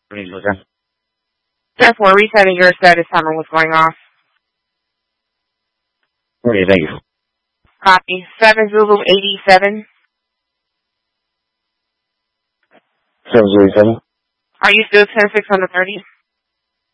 Okay. Therefore, resetting your status timer was going off. Okay, thank you. Copy. 7 Zulu 87. 707. Are you still 10-6 on the 30?